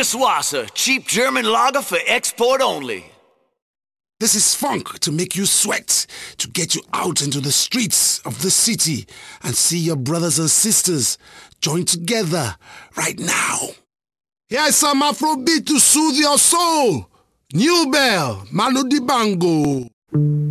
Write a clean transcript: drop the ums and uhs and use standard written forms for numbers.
Wieserswasser, cheap German lager for export only. This is funk to make you sweat, to get you out into the streets of the city and see your brothers and sisters join together right now. Here's some Afrobeat to soothe your soul. New Bell, Manu Dibango.